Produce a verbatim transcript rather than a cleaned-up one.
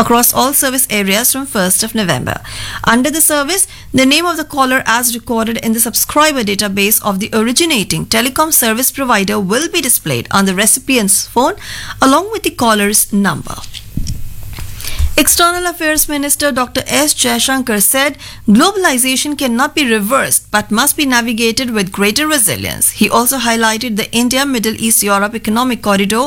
across all service areas from first of November. Under the service, the name of the caller as recorded in the subscriber database of the originating telecom service provider will be displayed on the recipient's phone along with the caller's number. External Affairs Minister Doctor S. Jaishankar said globalization cannot be reversed but must be navigated with greater resilience. He also highlighted the India-Middle East-Europe Economic Corridor